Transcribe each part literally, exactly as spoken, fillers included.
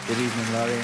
Good evening, Laurie.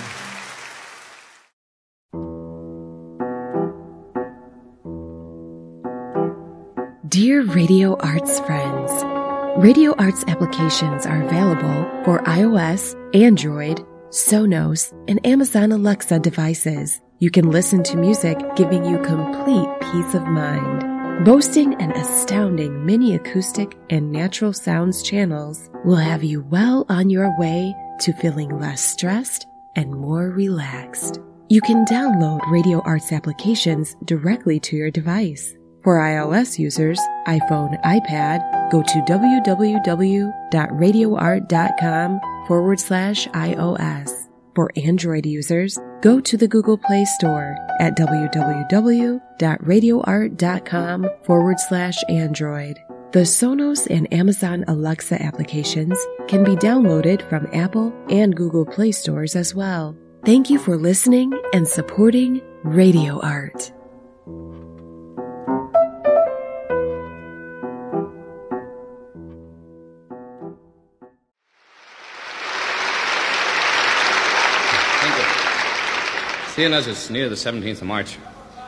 Dear Radio Arts friends, Radio Arts applications are available for iOS, Android, Sonos, and Amazon Alexa devices. You can listen to music giving you complete peace of mind. Boasting an astounding mini acoustic and natural sounds channels will have you well on your way to feeling less stressed and more relaxed. You can download Radio Arts applications directly to your device. For iOS users, iPhone, iPad, go to www.radioart.com forward slash iOS. For Android users, go to the Google Play Store at www.radioart.com forward slash Android. The Sonos and Amazon Alexa applications can be downloaded from Apple and Google Play stores as well. Thank you for listening and supporting Radio Art. Seeing as it's near the seventeenth of March,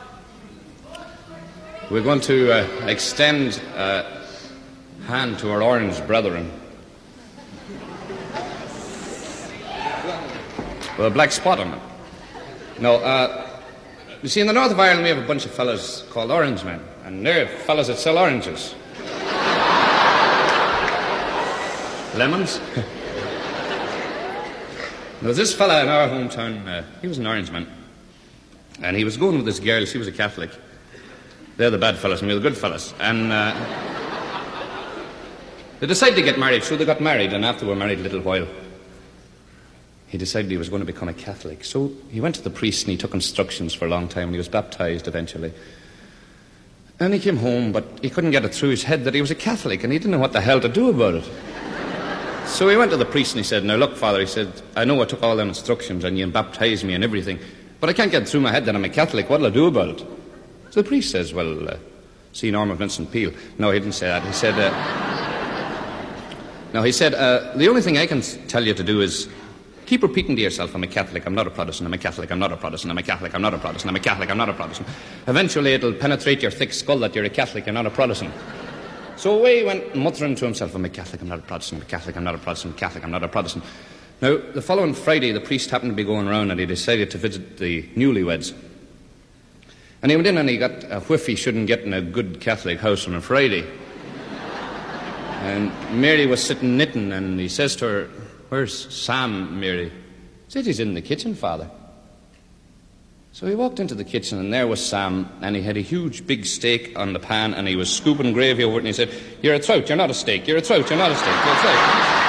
we're going to uh, extend a hand to our orange brethren. With a black spot on it. No, uh, you see, in the north of Ireland we have a bunch of fellas called Orange Men, and they're fellas that sell oranges. Lemons? There was this fella in our hometown, uh, he was an Orangeman, and he was going with this girl. She was a Catholic. They're the bad fellas, and we're the good fellas. And uh, they decided to get married, so they got married, and after they were married a little while, he decided he was going to become a Catholic. So he went to the priest, and he took instructions for a long time, and he was baptized eventually. And he came home, but he couldn't get it through his head that he was a Catholic, and he didn't know what the hell to do about it. So he went to the priest and he said, now look, Father, he said, I know I took all them instructions and you baptized me and everything, but I can't get through my head that I'm a Catholic. What'll I do about it? So the priest says, well, uh, see Norma Vincent Peale. No, he didn't say that. He said, uh, no, he said, uh, the only thing I can tell you to do is keep repeating to yourself, I'm a Catholic, I'm not a Protestant, I'm a Catholic, I'm not a Protestant, I'm a Catholic, I'm not a Protestant, I'm a Catholic, I'm not a Protestant. Eventually it'll penetrate your thick skull that you're a Catholic, you're not a Protestant. So away he went muttering to himself, I'm a Catholic, I'm not a Protestant, I'm a Catholic, I'm not a Protestant, I'm a Catholic, I'm not a Protestant. Now, the following Friday, the priest happened to be going around and he decided to visit the newlyweds. And he went in and he got a whiff he shouldn't get in a good Catholic house on a Friday. And Mary was sitting knitting and he says to her, where's Sam, Mary? He said, he's in the kitchen, Father. So he walked into the kitchen and there was Sam, and he had a huge big steak on the pan and he was scooping gravy over it and he said, you're a trout, you're not a steak, you're a trout, you're not a steak, you're a trout.